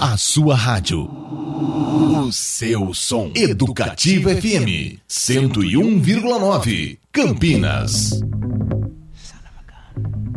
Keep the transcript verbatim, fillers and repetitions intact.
A sua rádio. O seu som. Educativa F M cento e um vírgula nove, Campinas.